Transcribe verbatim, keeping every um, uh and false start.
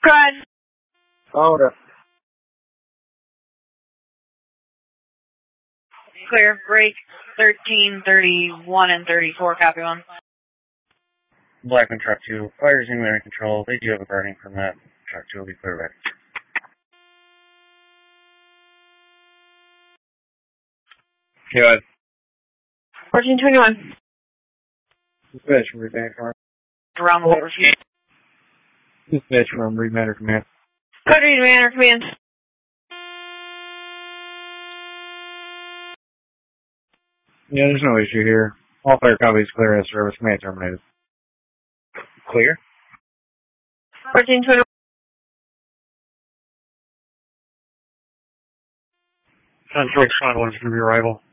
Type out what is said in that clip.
Cried. Hold up. Clear. Break thirteen, thirty-one, and thirty-four. Copy one. Blackman Truck two. Fires in under control. They do have a burning permit. Truck two will be clear back. Go ahead. fourteen twenty-one. Dispatch from Remander Command. Around the way, refuse. Dispatch from Remander Command. Code read Manor Command. Yeah, there's no issue here. All fire copies clear as service. Command terminated. Clear. fourteen twenty-one. Central Squad one is going to be arrival.